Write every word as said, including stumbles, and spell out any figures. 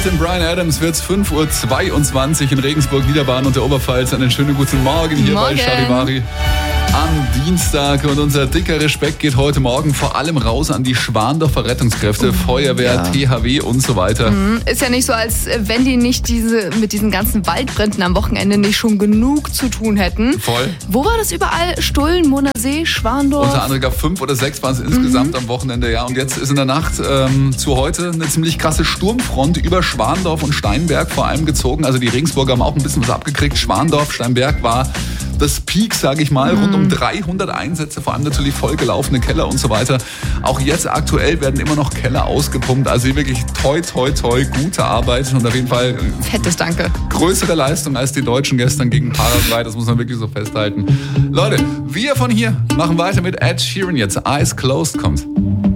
mit dem Bryan Adams wird es fünf Uhr zweiundzwanzig in Regensburg, Niederbayern und der Oberpfalz. Einen schönen guten Morgen hier Morgen. bei Charivari am Dienstag. Und unser dicker Respekt geht heute Morgen vor allem raus an die Schwandorfer Rettungskräfte, oh, Feuerwehr, ja. T H W und so weiter. Mhm. Ist ja nicht so, als wenn die nicht diese mit diesen ganzen Waldbränden am Wochenende nicht schon genug zu tun hätten. Voll. Wo war das überall? Stullen, Monersee, Schwandorf? Unter anderem gab fünf oder sechs waren es insgesamt mhm. am Wochenende. Ja. Und jetzt ist in der Nacht ähm, zu heute eine ziemlich krasse Sturmfront über Schwandorf und Steinberg vor allem gezogen. Also die Regensburger haben auch ein bisschen was abgekriegt. Schwandorf, Steinberg war das Peak, sage ich mal, rund um dreihundert Einsätze, vor allem natürlich vollgelaufene Keller und so weiter. Auch jetzt aktuell werden immer noch Keller ausgepumpt, also wirklich toi, toi, toi, gute Arbeit und auf jeden Fall fettes Danke. Größere Leistung als die Deutschen gestern gegen Paraguay, das muss man wirklich so festhalten. Leute, wir von hier machen weiter mit Ed Sheeran jetzt. Eyes Closed kommt.